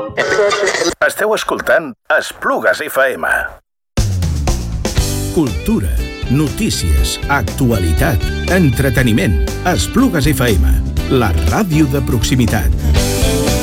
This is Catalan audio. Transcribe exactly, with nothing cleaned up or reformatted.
Esteu escoltant Esplugues F M. Cultura, notícies, actualitat, entreteniment. Esplugues F M, la ràdio de proximitat.